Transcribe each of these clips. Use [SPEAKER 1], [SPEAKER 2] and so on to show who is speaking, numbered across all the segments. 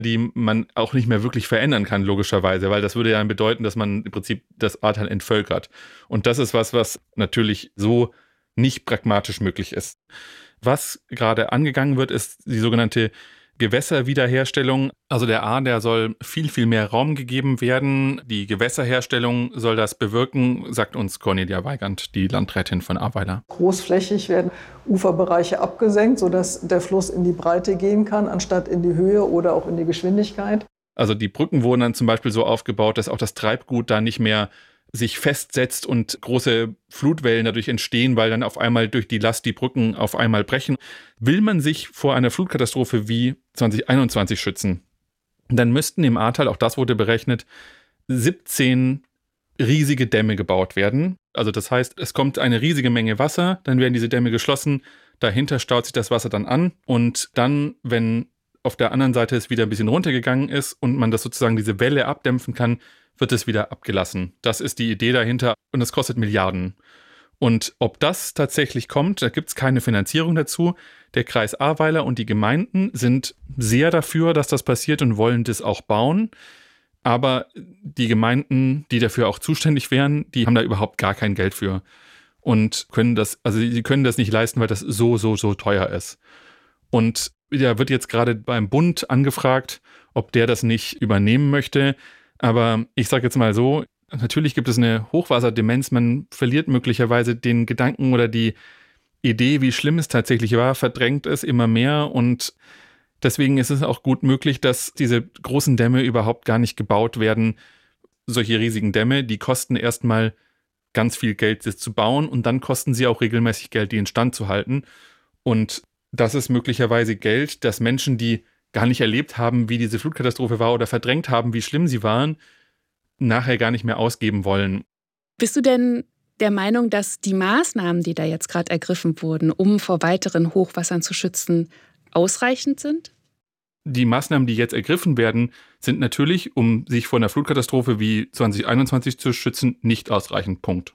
[SPEAKER 1] die man auch nicht mehr wirklich verändern kann, logischerweise, weil das würde ja bedeuten, dass man im Prinzip das Ahrtal entvölkert. Und das ist was natürlich so nicht pragmatisch möglich ist. Was gerade angegangen wird, ist die sogenannte Gewässerwiederherstellung. Also der Ahr, der soll viel, viel mehr Raum gegeben werden. Die Gewässerherstellung soll das bewirken, sagt uns Cornelia Weigand, die Landrätin von Ahrweiler.
[SPEAKER 2] Großflächig werden Uferbereiche abgesenkt, sodass der Fluss in die Breite gehen kann, anstatt in die Höhe oder auch in die Geschwindigkeit.
[SPEAKER 1] Also die Brücken wurden dann zum Beispiel so aufgebaut, dass auch das Treibgut da nicht mehr sich festsetzt und große Flutwellen dadurch entstehen, weil dann auf einmal durch die Last die Brücken auf einmal brechen. Will man sich vor einer Flutkatastrophe wie 2021 schützen, dann müssten im Ahrtal, auch das wurde berechnet, 17 riesige Dämme gebaut werden. Also das heißt, es kommt eine riesige Menge Wasser, dann werden diese Dämme geschlossen, dahinter staut sich das Wasser dann an und dann, wenn auf der anderen Seite es wieder ein bisschen runtergegangen ist und man das sozusagen diese Welle abdämpfen kann, wird es wieder abgelassen. Das ist die Idee dahinter und das kostet Milliarden. Und ob das tatsächlich kommt, da gibt es keine Finanzierung dazu. Der Kreis Ahrweiler und die Gemeinden sind sehr dafür, dass das passiert und wollen das auch bauen. Aber die Gemeinden, die dafür auch zuständig wären, die haben da überhaupt gar kein Geld für und sie können das nicht leisten, weil das so teuer ist. Und da wird jetzt gerade beim Bund angefragt, ob der das nicht übernehmen möchte. Aber ich sage jetzt mal so, natürlich gibt es eine Hochwasserdemenz, man verliert möglicherweise den Gedanken oder die Idee, wie schlimm es tatsächlich war, verdrängt es immer mehr und deswegen ist es auch gut möglich, dass diese großen Dämme überhaupt gar nicht gebaut werden. Solche riesigen Dämme, die kosten erstmal ganz viel Geld, das zu bauen und dann kosten sie auch regelmäßig Geld, die instand zu halten. Und das ist möglicherweise Geld, das Menschen, die gar nicht erlebt haben, wie diese Flutkatastrophe war oder verdrängt haben, wie schlimm sie waren, nachher gar nicht mehr ausgeben wollen.
[SPEAKER 3] Bist du denn der Meinung, dass die Maßnahmen, die da jetzt gerade ergriffen wurden, um vor weiteren Hochwassern zu schützen, ausreichend sind?
[SPEAKER 1] Die Maßnahmen, die jetzt ergriffen werden, sind natürlich, um sich vor einer Flutkatastrophe wie 2021 zu schützen, nicht ausreichend. Punkt.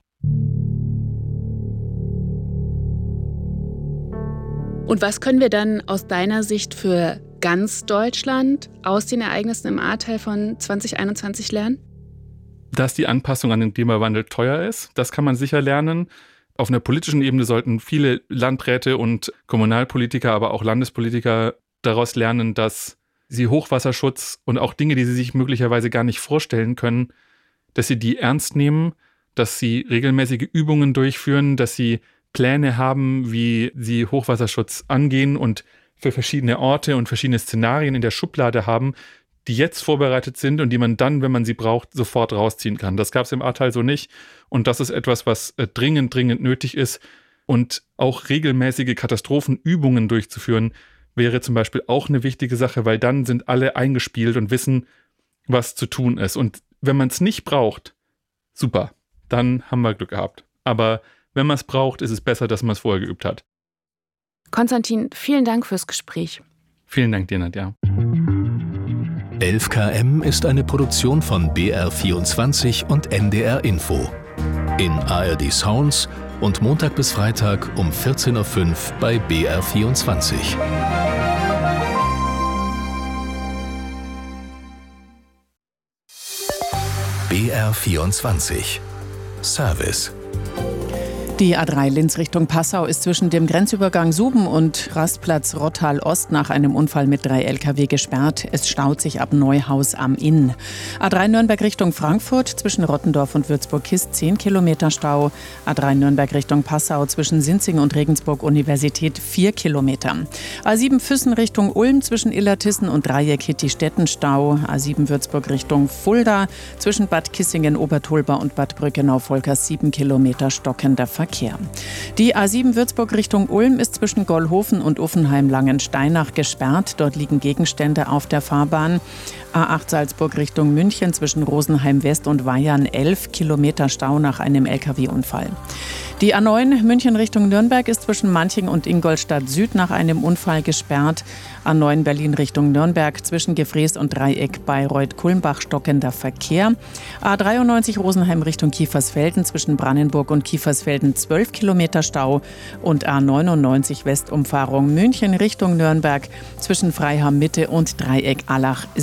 [SPEAKER 3] Und was können wir dann aus deiner Sicht für ganz Deutschland aus den Ereignissen im Ahrtal von 2021 lernen?
[SPEAKER 1] Dass die Anpassung an den Klimawandel teuer ist, das kann man sicher lernen. Auf einer politischen Ebene sollten viele Landräte und Kommunalpolitiker, aber auch Landespolitiker daraus lernen, dass sie Hochwasserschutz und auch Dinge, die sie sich möglicherweise gar nicht vorstellen können, dass sie die ernst nehmen, dass sie regelmäßige Übungen durchführen, dass sie Pläne haben, wie sie Hochwasserschutz angehen und für verschiedene Orte und verschiedene Szenarien in der Schublade haben, die jetzt vorbereitet sind und die man dann, wenn man sie braucht, sofort rausziehen kann. Das gab es im Ahrtal so nicht und das ist etwas, was dringend nötig ist und auch regelmäßige Katastrophenübungen durchzuführen, wäre zum Beispiel auch eine wichtige Sache, weil dann sind alle eingespielt und wissen, was zu tun ist. Und wenn man es nicht braucht, super, dann haben wir Glück gehabt. Aber wenn man es braucht, ist es besser, dass man es vorher geübt hat.
[SPEAKER 3] Konstantin, vielen Dank fürs Gespräch.
[SPEAKER 1] Vielen Dank dir, Nadja.
[SPEAKER 4] 11 km ist eine Produktion von BR24 und NDR Info. In ARD Sounds und Montag bis Freitag um 14.05 Uhr bei BR24. BR24 Service.
[SPEAKER 5] Die A3 Linz Richtung Passau ist zwischen dem Grenzübergang Suben und Rastplatz Rottal Ost nach einem Unfall mit 3 Lkw gesperrt. Es staut sich ab Neuhaus am Inn. A3 Nürnberg Richtung Frankfurt zwischen Rottendorf und Würzburg-Kist 10 Kilometer Stau. A3 Nürnberg Richtung Passau zwischen Sinzing und Regensburg Universität 4 Kilometer. A7 Füssen Richtung Ulm zwischen Illertissen und Dreieck Hitti-Stetten Stau. A7 Würzburg Richtung Fulda zwischen Bad Kissingen, Obertolba und Bad Brückenau-Volkers 7 Kilometer stockender Verkehr. Die A7 Würzburg Richtung Ulm ist zwischen Gollhofen und Uffenheim-Langensteinach gesperrt. Dort liegen Gegenstände auf der Fahrbahn. A8 Salzburg Richtung München zwischen Rosenheim West und Weyern 11 Kilometer Stau nach einem Lkw-Unfall. Die A9 München Richtung Nürnberg ist zwischen Manching und Ingolstadt Süd nach einem Unfall gesperrt. A9 Berlin Richtung Nürnberg zwischen Gefrees und Dreieck Bayreuth-Kulmbach stockender Verkehr. A93 Rosenheim Richtung Kiefersfelden zwischen Brannenburg und Kiefersfelden 12 Kilometer Stau. Und A99 Westumfahrung München Richtung Nürnberg zwischen Freiham Mitte und Dreieck Allach